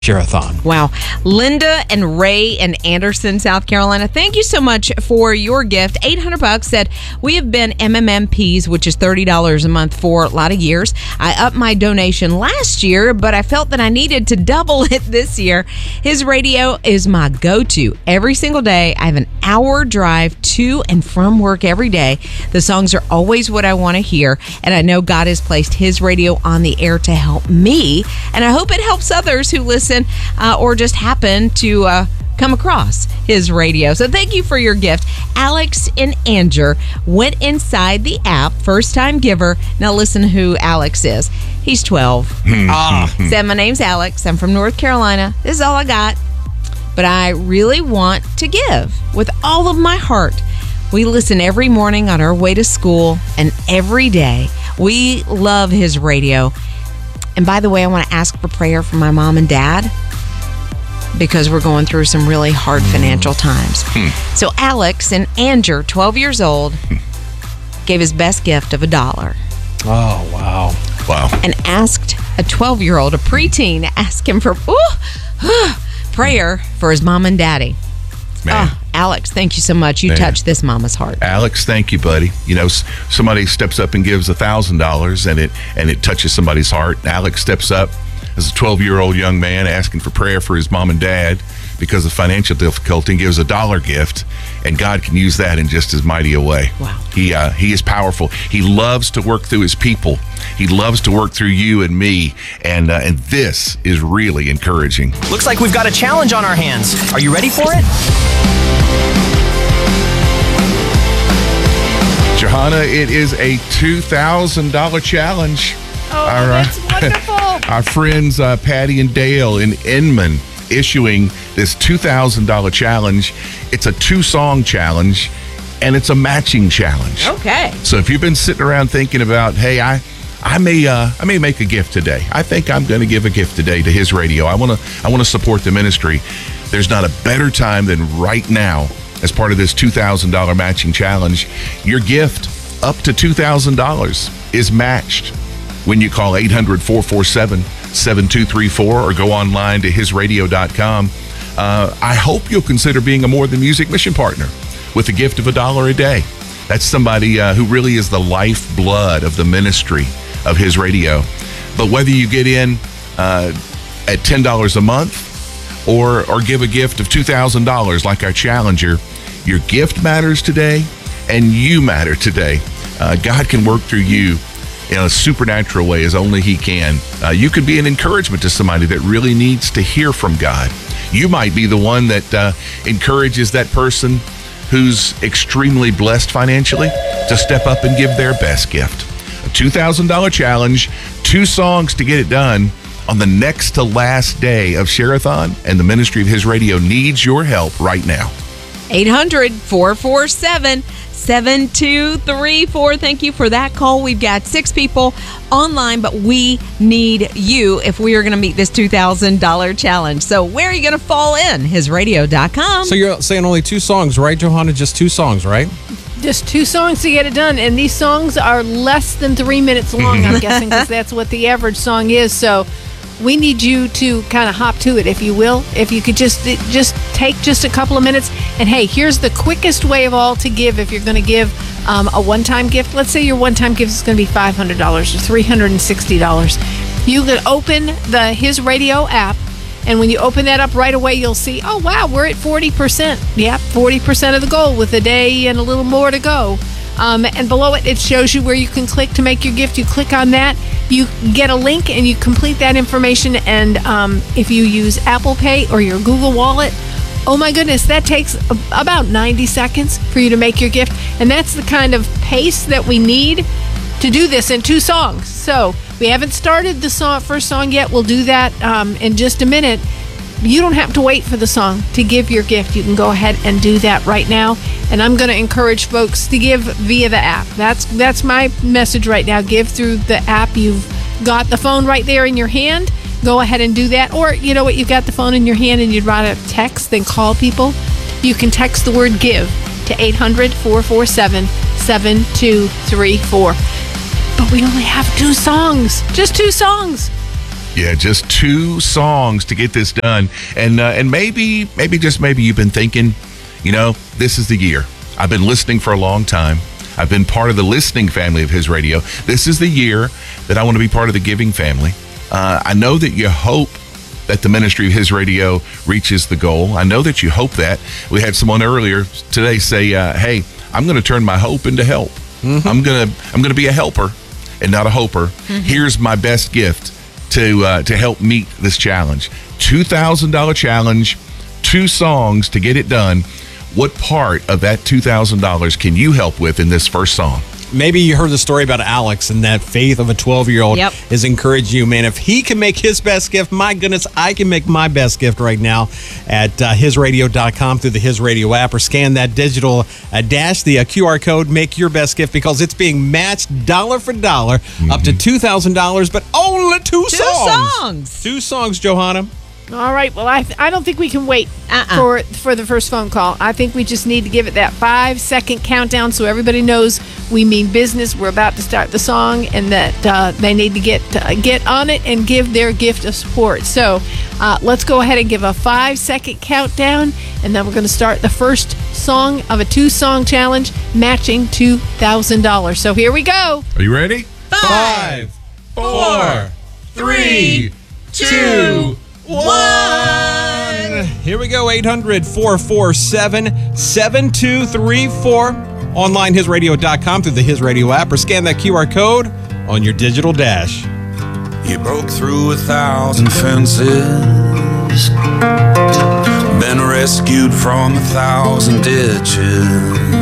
Share-a-thon. Wow. Linda and Ray in Anderson, South Carolina, thank you so much for your gift. $800 said, we have been MMMPs, which is $30 a month for a lot of years. I upped my donation last year, but I felt that I needed to double it this year. His radio is my go-to. Every single day, I have an hour drive to and from work every day. The songs are always what I want to hear, and I know God has placed his radio on the air to help me, and I hope it helps others who listen or just happen to come across his radio. So thank you for your gift. Alex in Anger went inside the app, first time giver. Now listen who Alex is. He's 12. Said, my name's Alex. I'm from North Carolina. This is all I got. But I really want to give with all of my heart. We listen every morning on our way to school and every day. We love his radio. And by the way, I want to ask for prayer for my mom and dad because we're going through some really hard financial times. So Alex in Anger, 12 years old, gave his best gift of $1. Oh, wow. Wow. And asked a 12-year-old, a preteen, ask him for prayer for his mom and daddy. Man. Alex, thank you so much. You touched this mama's heart. Alex, thank you, buddy. You know, somebody steps up and gives $1,000 and it touches somebody's heart. Alex steps up as a 12-year-old young man asking for prayer for his mom and dad because of financial difficulty and gives a $1 gift, and God can use that in just as mighty a way. Wow. He is powerful. He loves to work through his people. He loves to work through you and me, and this is really encouraging. Looks like we've got a challenge on our hands. Are you ready for it? Johanna, it is a $2,000 challenge. Oh, that's wonderful. Our friends Patty and Dale in Inman issuing this $2,000 challenge. It's a 2-song challenge, and it's a matching challenge. Okay. So if you've been sitting around thinking about, hey, I may make a gift today. I think I'm going to give a gift today to his radio. I want to support the ministry. There's not a better time than right now as part of this $2,000 matching challenge. Your gift up to $2,000 is matched when you call 800-447-7234 or go online to hisradio.com. I hope you'll consider being a More Than Music mission partner with a gift of $1 a day. That's somebody who really is the lifeblood of the ministry of his radio. But whether you get in at $10 a month or give a gift of $2,000 like our challenger, your gift matters today and you matter today. God can work through you in a supernatural way as only he can. You could be an encouragement to somebody that really needs to hear from God. You might be the one that encourages that person who's extremely blessed financially to step up and give their best gift. A $2,000 challenge, 2 songs to get it done on the next to last day of Share-a-thon, and the ministry of his radio needs your help right now. 800-447-7234. Thank you for that call. We've got 6 people online, but we need you if we are going to meet this $2,000 challenge. So where are you going to fall in? Hisradio.com. So you're saying only 2 songs, right, Johanna? Just 2 songs, right? Just 2 songs to get it done. And these songs are less than 3 minutes long, I'm guessing, because that's what the average song is. So we need you to kind of hop to it, if you will. If you could just take just a couple of minutes. And hey, here's the quickest way of all to give if you're going to give a one-time gift. Let's say your one-time gift is going to be $500 or $360. You could open the His Radio app, and when you open that up right away, you'll see, oh, wow, we're at 40%. Yep, 40% of the goal with a day and a little more to go. And below it, it shows you where you can click to make your gift. You click on that, you get a link, and you complete that information. And if you use Apple Pay or your Google Wallet, oh my goodness, that takes about 90 seconds for you to make your gift. And that's the kind of pace that we need to do this in 2 songs. So we haven't started the first song yet. We'll do that in just a minute. You don't have to wait for the song to give your gift. You can go ahead and do that right now. And I'm going to encourage folks to give via the app. That's my message right now. Give through the app. You've got the phone right there in your hand. Go ahead and do that. Or, you know what, you've got the phone in your hand and you'd rather text than call people. You can text the word GIVE to 800-447-7234. But we only have 2 songs. Just 2 songs. Yeah, just 2 songs to get this done. And maybe you've been thinking, this is the year. I've been listening for a long time. I've been part of the listening family of His Radio. This is the year that I want to be part of the giving family. I know that you hope that the ministry of His Radio reaches the goal. I know that you hope that. We had someone earlier today say, hey, I'm going to turn my hope into help. Mm-hmm. I'm going to be a helper and not a hoper. Mm-hmm. Here's my best gift to help meet this challenge. $2,000 challenge, 2 songs to get it done. What part of that $2,000 can you help with in this first song? Maybe you heard the story about Alex and that faith of a 12-year-old is encouraging you, man. If he can make his best gift, my goodness, I can make my best gift right now at hisradio.com through the His Radio app, or scan that digital dash, the QR code, make your best gift, because it's being matched dollar for dollar up to $2,000, but only 2 songs. 2 songs, Johanna. All right. Well, I don't think we can wait for the first phone call. I think we just need to give it that 5-second countdown so everybody knows we mean business. We're about to start the song, and that they need to get on it and give their gift of support. So let's go ahead and give a 5-second countdown, and then we're going to start the first song of a 2-song challenge matching $2,000. So here we go. Are you ready? 5, 4, 3, 2, 1. Here we go. 800-447-7234. Online, hisradio.com through the His Radio app, or scan that QR code on your digital dash. You broke through 1,000 fences, been rescued from 1,000 ditches.